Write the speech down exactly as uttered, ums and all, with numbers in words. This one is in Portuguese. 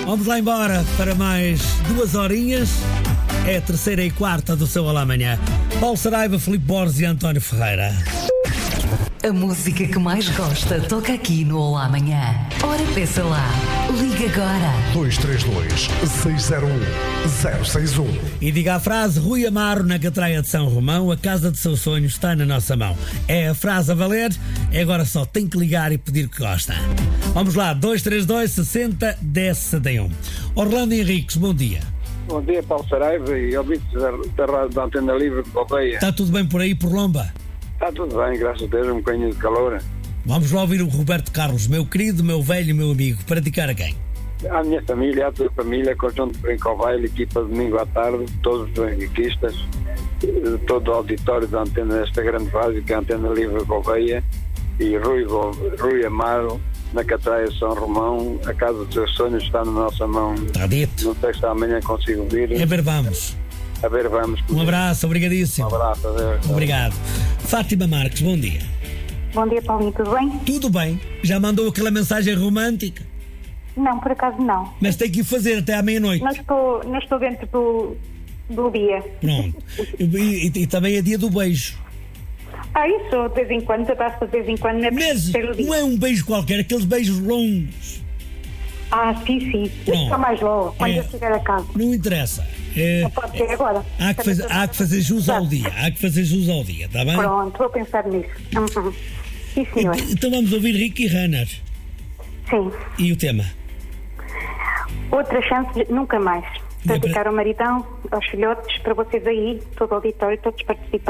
Vamos lá embora para mais duas horinhas. É a terceira e quarta do seu Olá Amanhã. Paulo Saraiva, Filipe Borges e António Ferreira. A música que mais gosta toca aqui no Olá Amanhã. Ora, peça lá. Liga agora. dois três dois, seis zero um, zero seis um. E diga a frase: Rui Amaro, na Catraia de São Romão, a casa de seus sonhos está na nossa mão. É a frase a valer, é agora só tem que ligar e pedir o que gosta. Vamos lá, dois três dois, sessenta, dez, sessenta e um. Orlando Henriques, bom dia. Bom dia, Paulo Saraiva e ouvintes da, da Rádio da Antena Livre de Aldeia. Está tudo bem por aí, por Lomba? Está tudo bem, graças a Deus, um bocadinho de calor. Vamos lá ouvir o Roberto Carlos, meu querido, meu velho, meu amigo, para dedicar a quem? À minha família, à tua família, conjunto de Brincovail, equipa de domingo à tarde, todos os benfiquistas, todo o auditório da antena desta grande fase, que é a Antena Livre de Aldeia, e Rui, Rui Amaro, na Catraia de São Romão, a casa dos seus sonhos está na nossa mão. Está dito. Não sei se amanhã consigo vir. A ver, vamos. A ver, vamos. Um abraço, obrigadíssimo. Um abraço, adeus. Obrigado. Fátima Marques, bom dia. Bom dia, Paulinho, tudo bem? Tudo bem. Já mandou aquela mensagem romântica? Não, por acaso não. Mas tem que ir fazer até à meia-noite. Não estou, não estou dentro do, do dia. Pronto. E, e, e também é dia do beijo. Ah, isso, de vez em quando, eu faço de vez em quando, não é Mas preciso ter o dia. não é um beijo qualquer, aqueles beijos longos. Ah, sim, sim. Pronto. Está mais logo, quando É. eu chegar a casa. Não interessa. É, Não pode ser agora. há, que fazer, há que fazer jus ao dia. Há que fazer jus ao dia, está bem? Pronto, vou pensar nisso. Uhum. Sim, senhor. Então vamos ouvir Ricky Renner. Sim. E o tema? Outra chance, de nunca mais. Não é Dedicar ao maridão, aos filhotes, para vocês aí, todo o auditório, todos participantes.